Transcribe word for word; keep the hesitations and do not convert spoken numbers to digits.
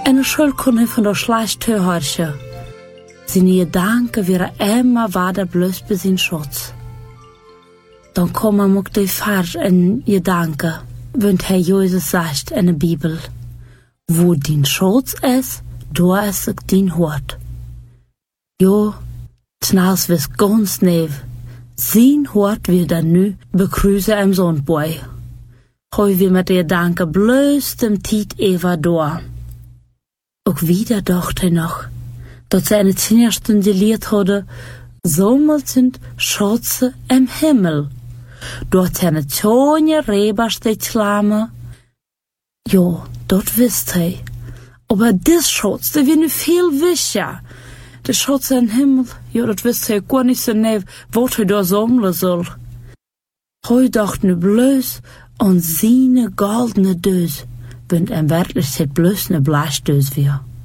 En schuld kon van de slecht hören. Zijn gedanken weer immer weiter bloß bij zijn schutz. Dan komen ook de Vers in gedanken, want Herr Jesus sagt in de Bibel, wo din schutz ist, da ist ook din Hort. Jo, tnaus wis ganz nev, zijn Hort wir dan nu begrüßen im Sonnenboy. Heu wir mit der Danke bloß dem Tiet Eva door. Auch wieder dachte er noch, dass seine Zehnersten geleerd hadden, zommel sind Schätze im Himmel. Dort seine Tonje Reber steht Schlammer. Jo, dort wisst er. Aber dis Schatz, der wird nu viel wischer. Der Schatz im Himmel, jo, dort wisst er gar nicht so nev, wat er da sammeln soll. Heu dacht nu bloß an seine goldene Dös, wenn er wirklich bloß ne Bleichtös wir.